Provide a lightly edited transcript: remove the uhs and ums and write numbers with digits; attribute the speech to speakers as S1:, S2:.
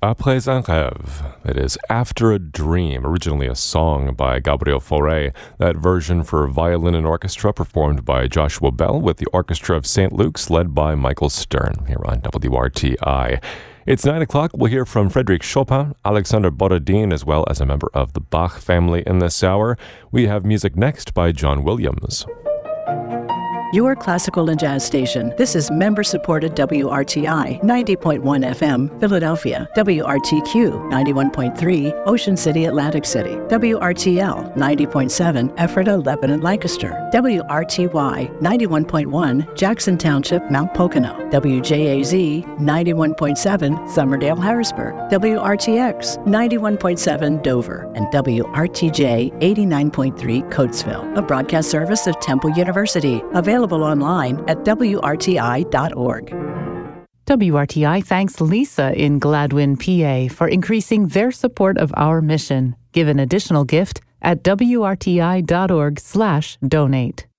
S1: Après un rêve. It is After a Dream, originally a song by Gabriel Fauré. That version for violin and orchestra performed by Joshua Bell with the Orchestra of St. Luke's led by Michael Stern here on WRTI. It's 9 o'clock. We'll hear from Frédéric Chopin, Alexander Borodin, as well as a member of the Bach family in this hour. We have music next by John Williams.
S2: Your classical and jazz station. This is member-supported WRTI 90.1 FM, Philadelphia, WRTQ 91.3, Ocean City, Atlantic City, WRTL 90.7, Ephrata, Lebanon, Lancaster, WRTY 91.1, Jackson Township, Mount Pocono, WJAZ 91.7, Summerdale, Harrisburg, WRTX 91.7, Dover, and WRTJ 89.3, Coatesville, a broadcast service of Temple University, available online at WRTI.org.
S3: WRTI thanks Lisa in Gladwin, PA for increasing their support of our mission. Give an additional gift at WRTI.org/donate.